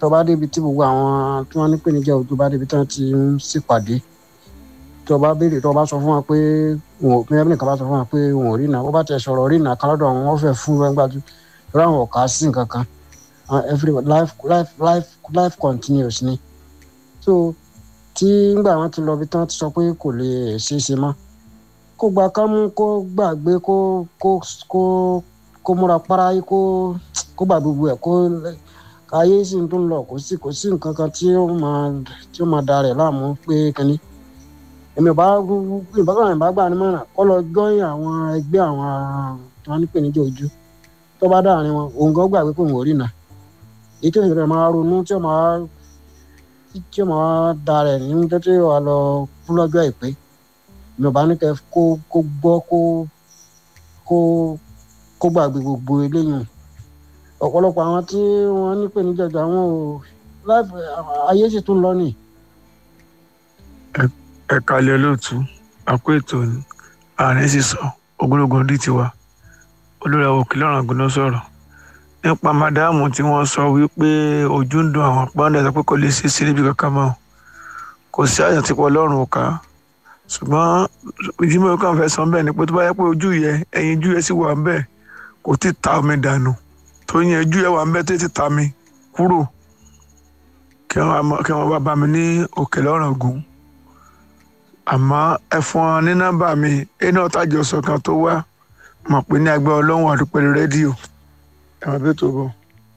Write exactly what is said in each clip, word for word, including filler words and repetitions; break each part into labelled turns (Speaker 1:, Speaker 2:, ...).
Speaker 1: tó bá débi tí gbogbo àwọn tí wọ́n ní ìpèníjà ojú bá débi tí wọ́n ti ń ṣèpàdé tó bá béèrè tó bá sọ fún wa pé wọn ò pín ẹbí nìkan bá sọ fún wa pé wọn ò rí iná ó bá tẹ sọ̀rọ̀ rí iná kan lọ́dọ̀ wọn wọ́n fẹ́ fún wọn gbájú lọ́dọ̀ àwọn ọ̀ka sí nǹkan kan every life life life life continues ni so tí ngbà wọn ti lọ bí tí wọ́n ti sọ pé kò lè ṣeé ṣe mọ́ kó gba kámú kó gbàgbé kó kó kó kó múra para kó kó gbà gbogbo ẹ̀ kó ayé sì ń tún lọ kò sí kò sí nǹkan kan tí ó máa tí ó máa da rẹ̀ láàmú pé kínní èmi ò bá ìbá kan ìbá gbà ní mọ̀ràn kọ́ lọ jọ́yìn àwọn ẹgbẹ́ àwọn tí wọ́n ní ìpèníjà ojú tó bá dáàrin wọn òun gan gbàgbé pé òun ò rí nà èyí tí òun máa ronú tí ó máa tí ó máa da rẹ̀ nínú tó tí ó wà lọ fún lọ́jọ́ àìpé èmi ò bá ní kẹ́ kó kó gbọ́ kó kó kó gbàgbé gbogbo eléyìí ọ̀pọ̀lọpọ̀ àwọn tí wọ́n ní ìpèníjà ojú àwọn ò láìpẹ́ ayé sì tún lọ nì.
Speaker 2: ẹ kalẹ̀ olóòtú àpò ètò ní àárín sísọ ogúnlógún dí tiwa olórí àwọn òkè lọ́rùn àgùnà sọ̀rọ̀ nípa mádáàmù tí wọ́n sọ wípé ojú ń dùn àwọn pọ́ńdà sọ pé kò lè ṣe sí níbi kankan mọ́ kò sí àyàn tí pọ̀ lọ́rùn òkà ṣùgbọ́n ìdímọ̀ kan fẹ́ sọ bẹ́ẹ̀ ni pé tó bá yẹ pé ojú yẹ ẹ̀yìn ojú yẹ sì wà ń bẹ́ẹ̀ kò tí ì ta omi dànù tó yẹ ojú yẹ wà ń bẹ́ẹ̀ tó ti ta mi kúrò kí wọ́n bá bá mi ní òkè lọ́rùn ògùn àmọ́ ẹ fún ọ ní nọ́mbà mi ẹni ọ̀tàjọ sọ̀kan tó wá mọ̀ pé ní agbẹ́ ọlọ́run àdúpẹ́lú rédíò ẹ̀wọ̀n bí tó bọ̀.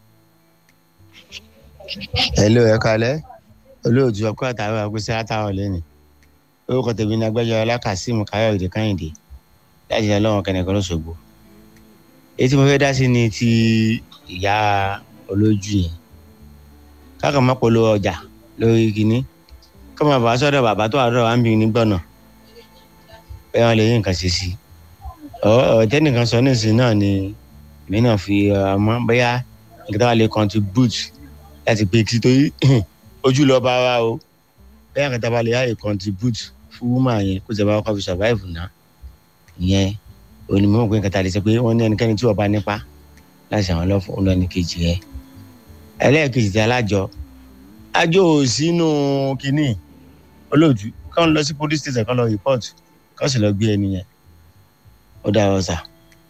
Speaker 3: hello ẹ kalẹ́ olóòtú ọkọ àtàwọn àgbèsè àtàwọn lẹ́nu orúkọ tèmi ní agbẹ́jọ́ alákàsímù káyọ̀dé káyìndé láti ṣe ọlọ́run kẹ́nìkan lọ́sọ̀gbọ̀ èyí tí mo fẹ́ dá sí ni ti ìyá olójú yẹn káàkiri má polówó ọjà lórí kínní kọ́ máa bá sọ́dọ̀ bàbá tó wà lọ́dọ̀ wá ń bí nígbọ̀nà bẹ́ẹ̀ wọ́n lè yí nǹkan ṣe sí ọ̀ tẹ́nìkan sọ nísìnyí náà ni èmi náà fi ọmọ bẹ́yà nǹkan tó wà lè contribute láti pé kí torí ojú lọ bá wa o bẹ́yà nǹkan tó wà lè yá lè contribute fún woman yẹn kó jẹ́ bá kọ́ fi survive náà ìyẹn onímọ̀ pé nǹkan tá a lè sọ pé wọ́n ní ẹnikẹ́ni tí wọ́n bá nípa láti àwọn ọlọ́fọ̀ ọ̀nà ẹnìkejì rẹ̀ ẹlẹ́ẹ̀kejì tí alájọ àjọ sínú kínní olóòtú kàn lọ sí police station kàn lọ report kàn sì lọ gbé ẹni yẹn ó dá ọ sà.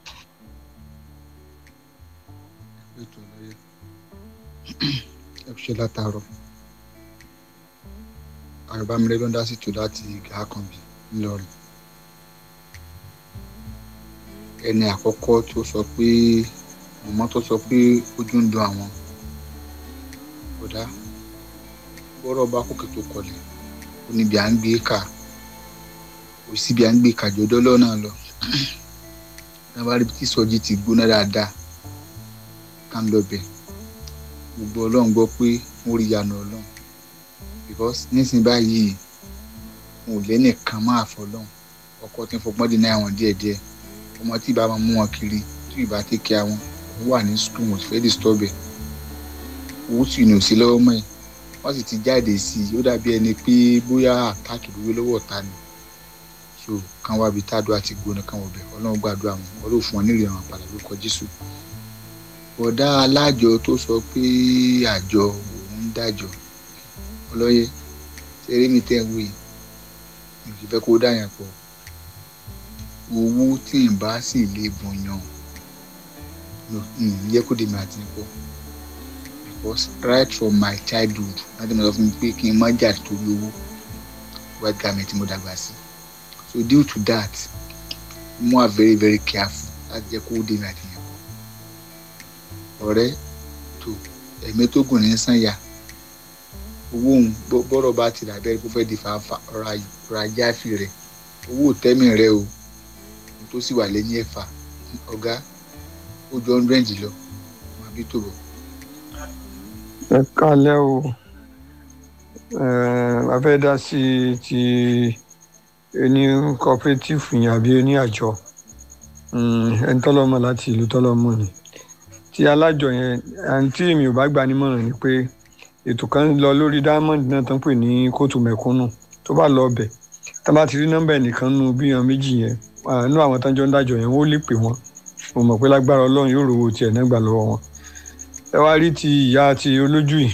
Speaker 4: ẹ fi ṣe látàárọ̀ àrùbámirẹ́ ló ń dá sí tò láti Àkànbí ńlọrọrin ẹni àkọ́kọ́ tó sọ pé mọ̀mọ́ tó sọ pé ojú ń dùn àwọn kódà bọ́rọ̀ bá kókè tó kọlẹ̀ ó níbi à ń gbé kà kò síbi à ń gbé kà jọdọ́ lọ́nà lọ lábárí tí sọjí ti gbóná dáadáa ká ń lọ bẹ̀ gbogbo ọlọ́run gbọ́ pé wọ́n rí ìyanu ọlọ́run because nísìnyí báyìí wọn ò lẹ́nìkan máa fọlọ́run ọkọ tí ń fọgbọ́n dín náà wọn díẹ̀díẹ̀ ọmọ tí ìbá máa mú wọn kiri tí ìbá tẹ́kẹ́ àwọn òun wà ní school wọn ti fẹ́ disturb ẹ̀ owó sì ní òsì lọ́wọ́ mọ́ ẹ̀ wọ́n sì ti jáde sí i ó dàbí ẹni pé bóyá àtàkì lówó lọ́wọ́ ọ̀tá ni so kan wá bí tádùá ti gbóná kan wọ̀ bẹ̀ ọlọ́run gbàdúrà wọn ọlọ́run fún wọn nílùú ìrànwọ́ padà lórúkọ Jésù bọ̀dá alájọ tó sọ pé àjọ òun ń dájọ ọlọ́yẹ ṣeré mi tẹ́ ń wí mi kì í fẹ́ kó dá yẹn pọ̀ owó tí n bá sì lè bùnyàn yẹ kó dèmi àti ń pọ̀ because right from my childhood láti mọ̀ sọ fún mi pé kí n má jà torí owó white garment tí mo dàgbà sí so due to that mo are very very careful láti jẹ́ kó dèmi àti yẹn pọ̀ ọ̀rẹ́ tó ẹ̀mí tó gùn ní sànyà owó òun bọ́rọ̀ bá ti rà bẹ́ẹ̀ kó fẹ́ di fàáfà ra jáfì rẹ̀ owó tẹ́mì rẹ̀ o tó sì wà lẹ́yìn ẹ̀fà ọ̀gá ó jọ ń rẹ́ǹjì lọ máa bí tó bọ̀.
Speaker 2: ẹ kálẹ́ o a fẹ́ dá sí ti ẹni cooperative yẹn àbí ẹni àjọ ẹni tọ́lọ́mọ láti ìlú tọ́lọ́mọ ni tí alájọ yẹn àǹtí mi ò bá gbà nímọ̀ràn ni pé ètò kan lọ lórí diamond náà tó ń pè ní kóòtù mẹ̀kúnnù tó bá lọ ọbẹ̀ tá bá ti rí nọ́mbà ẹnìkan nù bí yan méjì yẹn nínú àwọn tán jọ ń dájọ yẹn wọ́n lè pè wọ́n mo mọ̀ pé lágbára ọlọ́run yóò rówó tiẹ̀ náà gbà lọ́wọ́ wọn ẹ wá rí ti ìyá àti olójú yìí